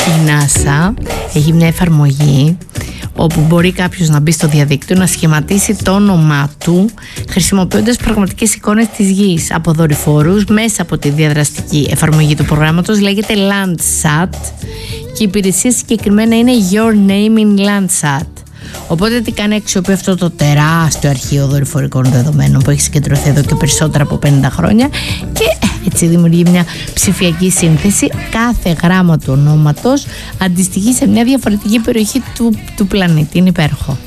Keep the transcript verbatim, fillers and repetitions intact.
Η NASA έχει μια εφαρμογή όπου μπορεί κάποιος να μπει στο διαδίκτυο να σχηματίσει το όνομά του χρησιμοποιώντας πραγματικές εικόνες της γης από δορυφόρους μέσα από τη διαδραστική εφαρμογή του προγράμματος. Λέγεται Landsat και η υπηρεσία συγκεκριμένα είναι Your Name in Landsat. Οπότε τι κάνει, αξιοποιεί αυτό το τεράστιο αρχείο δορυφορικών δεδομένων που έχει συγκεντρωθεί εδώ και περισσότερα από πενήντα χρόνια και έτσι δημιουργεί μια ψηφιακή σύνθεση. Κάθε γράμμα του ονόματος αντιστοιχεί σε μια διαφορετική περιοχή του, του πλανήτη. Είναι υπέροχο.